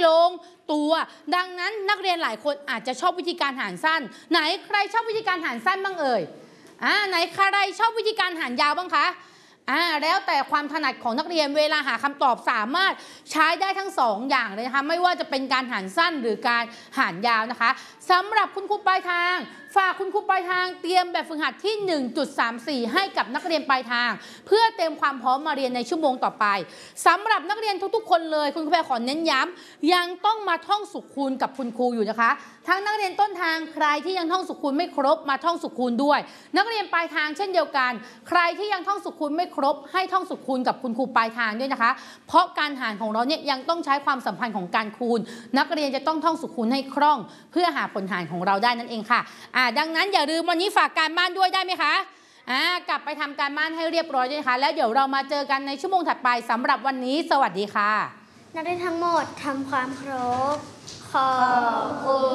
ลงตัวดังนั้นนักเรียนหลายคนอาจจะชอบวิธีการหารสั้นไหนใครชอบวิธีการหารสั้นบ้างเอ่ยไหนใครชอบวิธีการหารยาวบ้างคะแล้วแต่ความถนัดของนักเรียนเวลาหาคำตอบสามารถใช้ได้ทั้ง2 อย่างเลยนะคะไม่ว่าจะเป็นการหารสั้นหรือการหารยาวนะคะสำหรับคุณครูปลายทางฝากคุณครูปลายทางเตรียมแบบฝึกหัดที่ 1.34 ให้กับนักเรียนปลายทางเพื่อเตรียมความพร้อมมาเรียนในชั่วโมงต่อไปสำหรับนักเรียนทุกๆคนเลยคุณครูแพรขอเน้นย้ำยังต้องมาท่องสุขคูณกับคุณครูอยู่นะคะทั้งนักเรียนต้นทางใครที่ยังท่องสุขคูณไม่ครบมาท่องสุขคูณด้วยนักเรียนปลายทางเช่นเดียวกันใครที่ยังท่องสุขคูณไม่ครบให้ท่องสุขคูณกับคุณครูปลายทางด้วยนะคะเพราะการหารของเราเนี่ยยังต้องใช้ความสัมพันธ์ของการคูณนักเรียนจะต้องท่องสุขคูณให้คล่องเพื่อหาผลหารของเราได้นั่นเองค่ะดังนั้นอย่าลืมวันนี้ฝากการบ้านด้วยได้ไหมคะกลับไปทำการบ้านให้เรียบร้อยด้วยนะคะแล้วเดี๋ยวเรามาเจอกันในชั่วโมงถัดไปสำหรับวันนี้สวัสดีค่ะนักเรียนทั้งหมดทำความเคารพขอบคุณ